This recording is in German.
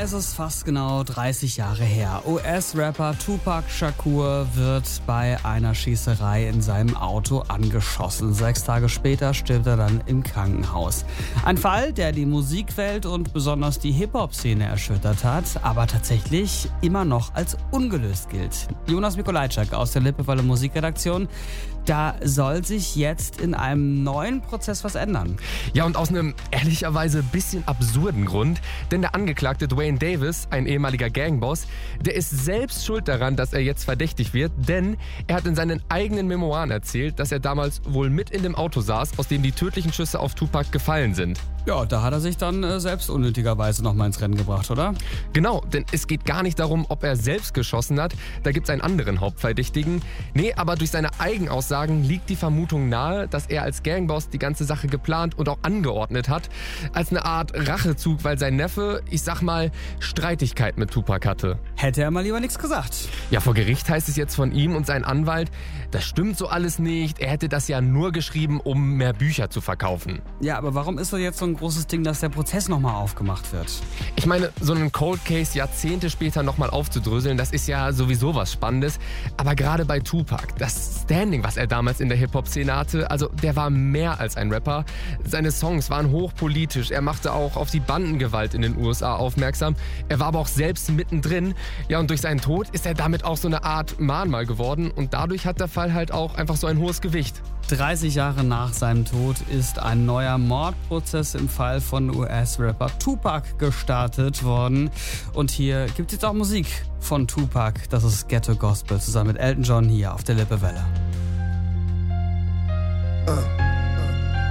Es ist fast genau 30 Jahre her. US-Rapper Tupac Shakur wird bei einer Schießerei in seinem Auto angeschossen. 6 Tage später stirbt er dann im Krankenhaus. Ein Fall, der die Musikwelt und besonders die Hip-Hop-Szene erschüttert hat, aber tatsächlich immer noch als ungelöst gilt. Jonas Mikolajczak aus der Lippewelle Musikredaktion. Da soll sich jetzt in einem neuen Prozess was ändern. Ja, und aus einem ehrlicherweise bisschen absurden Grund. Denn der Angeklagte Duane Davis, ein ehemaliger Gangboss, der ist selbst schuld daran, dass er jetzt verdächtig wird. Denn er hat in seinen eigenen Memoiren erzählt, dass er damals wohl mit in dem Auto saß, aus dem die tödlichen Schüsse auf Tupac gefallen sind. Ja, da hat er sich dann selbst unnötigerweise nochmal ins Rennen gebracht, oder? Genau, denn es geht gar nicht darum, ob er selbst geschossen hat. Da gibt es einen anderen Hauptverdächtigen. Nee, aber durch seine Eigenaussagen liegt die Vermutung nahe, dass er als Gangboss die ganze Sache geplant und auch angeordnet hat. Als eine Art Rachezug, weil sein Neffe, ich sag mal, Streitigkeit mit Tupac hatte. Hätte er mal lieber nichts gesagt. Ja, vor Gericht heißt es jetzt von ihm und seinem Anwalt, das stimmt so alles nicht. Er hätte das ja nur geschrieben, um mehr Bücher zu verkaufen. Ja, aber warum ist das jetzt so ein großes Ding, dass der Prozess nochmal aufgemacht wird? Ich meine, so einen Cold Case Jahrzehnte später nochmal aufzudröseln, das ist ja sowieso was Spannendes. Aber gerade bei Tupac, das Standing, was er damals in der Hip-Hop-Szene hatte, also der war mehr als ein Rapper. Seine Songs waren hochpolitisch. Er machte auch auf die Bandengewalt in den USA aufmerksam. Er war aber auch selbst mittendrin. Ja, und durch seinen Tod ist er damit auch so eine Art Mahnmal geworden. Und dadurch hat der Fall halt auch einfach so ein hohes Gewicht. 30 Jahre nach seinem Tod ist ein neuer Mordprozess im Fall von US-Rapper Tupac gestartet worden. Und hier gibt es jetzt auch Musik von Tupac. Das ist Ghetto Gospel zusammen mit Elton John hier auf der Lippewelle.